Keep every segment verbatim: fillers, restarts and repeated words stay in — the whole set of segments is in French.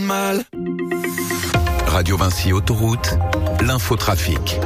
mal. Radio Vinci Autoroute, l'infotrafic.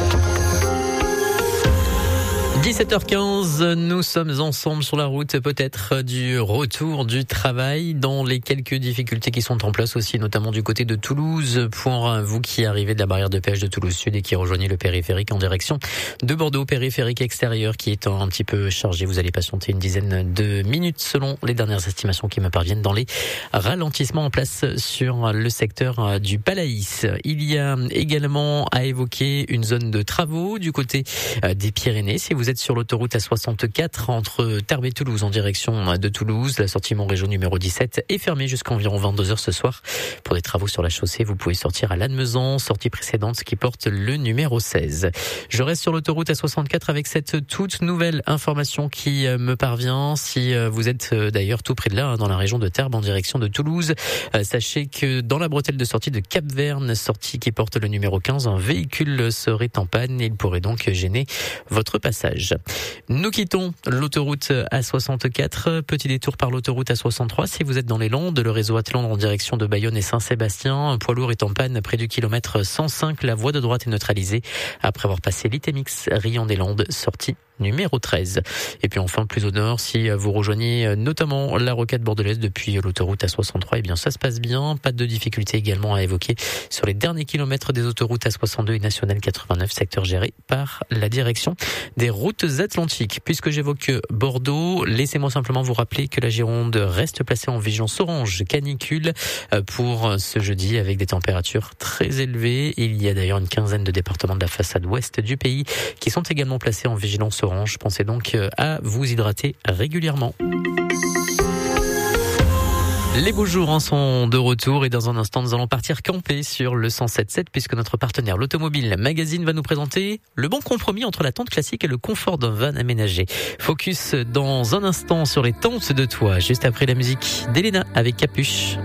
dix-sept heures quinze, nous sommes ensemble sur la route, peut-être du retour du travail, dans les quelques difficultés qui sont en place aussi, notamment du côté de Toulouse, pour vous qui arrivez de la barrière de péage de Toulouse Sud et qui rejoignez le périphérique en direction de Bordeaux, périphérique extérieur qui est un petit peu chargé. Vous allez patienter une dizaine de minutes selon les dernières estimations qui me parviennent dans les ralentissements en place sur le secteur du Palaïs. Il y a également à évoquer une zone de travaux du côté des Pyrénées. Si vous êtes sur l'autoroute A soixante-quatre entre Tarbes et Toulouse en direction de Toulouse, la sortie Montrégeau numéro dix-sept est fermée jusqu'à environ vingt-deux heures ce soir. Pour des travaux sur la chaussée, vous pouvez sortir à Lannemezan, sortie précédente qui porte le numéro seize. Je reste sur l'autoroute A soixante-quatre avec cette toute nouvelle information qui me parvient. Si vous êtes d'ailleurs tout près de là, dans la région de Tarbes en direction de Toulouse, sachez que dans la bretelle de sortie de Cap-Verne, sortie qui porte le numéro quinze, un véhicule serait en panne et il pourrait donc gêner votre passage. Nous quittons l'autoroute A soixante-quatre, petit détour par l'autoroute A soixante-trois. Si vous êtes dans les Landes, le réseau Atlan en direction de Bayonne et Saint-Sébastien, un poids lourd est en panne près du kilomètre cent cinq. La voie de droite est neutralisée après avoir passé l'Itémix Riant des Landes, sortie numéro treize. Et puis enfin, plus au nord, si vous rejoignez notamment la rocade bordelaise depuis l'autoroute A soixante-trois, eh bien ça se passe bien. Pas de difficulté également à évoquer sur les derniers kilomètres des autoroutes A soixante-deux et Nationale quatre-vingt-neuf, secteur géré par la direction des routes atlantiques. Puisque j'évoque Bordeaux, laissez-moi simplement vous rappeler que la Gironde reste placée en vigilance orange canicule pour ce jeudi avec des températures très élevées. Il y a d'ailleurs une quinzaine de départements de la façade ouest du pays qui sont également placés en vigilance orange. Pensez donc à vous hydrater régulièrement. Les beaux jours en sont de retour et dans un instant nous allons partir camper sur le cent sept sept puisque notre partenaire l'Automobile Magazine va nous présenter le bon compromis entre la tente classique et le confort d'un van aménagé. Focus dans un instant sur les tentes de toit juste après la musique d'Elena avec Capuche.